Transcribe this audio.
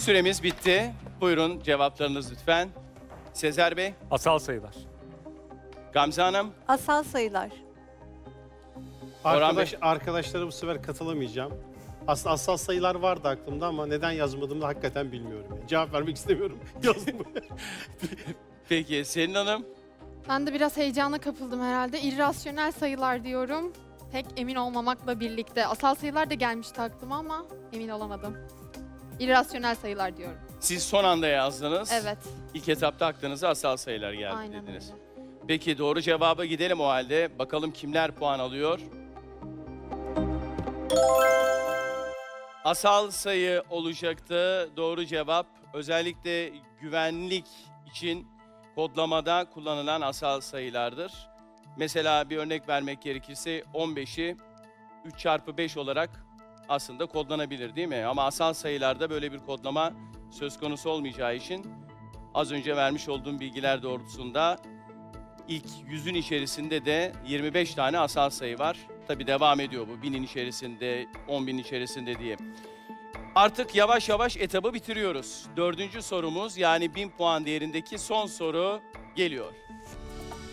Süremiz bitti. Buyurun cevaplarınız lütfen. Sezer Bey, Asal sayılar. Gamze Hanım, Asal sayılar. Orhan Bey. Arkadaşlara bu sefer katılamayacağım. Aslında asal sayılar vardı aklımda ama neden yazmadığımı da hakikaten bilmiyorum. Yani cevap vermek istemiyorum. Yazdım. peki Selin Hanım, Ben de biraz heyecana kapıldım herhalde. İrrasyonel sayılar diyorum. Pek emin olmamakla birlikte. Asal sayılar da gelmişti aklıma ama emin olamadım. İrrasyonel sayılar diyorum. siz son anda yazdınız. Evet. İlk etapta aklınıza asal sayılar geldi Aynen dediniz. öyle. Peki doğru cevaba gidelim o halde. Bakalım kimler puan alıyor? Asal sayı olacaktı. Doğru cevap. Özellikle güvenlik için kodlamada kullanılan asal sayılardır. Mesela bir örnek vermek gerekirse 15'i 3 çarpı 5 olarak aslında kodlanabilir değil mi? Ama asal sayılarda böyle bir kodlama söz konusu olmayacağı için az önce vermiş olduğum bilgiler doğrultusunda ilk 100'ün içerisinde de 25 tane asal sayı var. Tabii devam ediyor bu 1000'in içerisinde, 10.000'in içerisinde diye. Artık yavaş yavaş etabı bitiriyoruz. 4. sorumuz yani 1000 puan değerindeki son soru geliyor.